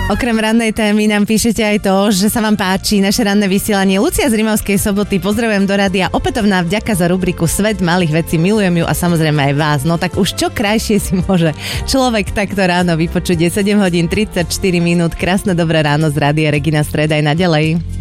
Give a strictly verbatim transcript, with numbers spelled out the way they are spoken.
Okrem rannej témy nám píšete aj to, že sa vám páči naše ranné vysielanie. Lucia z Rimavskej Soboty, pozdravujem do rádia. Opätovná vďaka za rubriku Svet malých vecí, milujem ju a samozrejme aj vás. No tak už čo krajšie si môže človek takto ráno vypočuť. Je sedem hodín tridsaťštyri minút. Krásne dobré ráno z rádia Regina Streda aj naďalej.